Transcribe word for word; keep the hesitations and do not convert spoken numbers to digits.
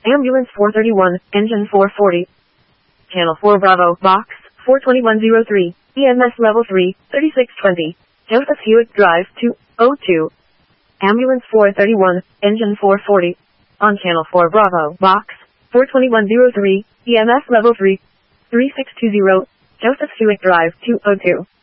Ambulance four thirty-one, engine four forty. Channel four Bravo, box, four twenty-one oh three, E M S level three, thirty-six twenty, Joseph Hewitt Drive, two oh two. Ambulance four thirty-one, engine four forty. On channel four Bravo, box, four twenty-one oh three, E M S level three, three six two zero, Joseph Hewitt Drive, two oh two.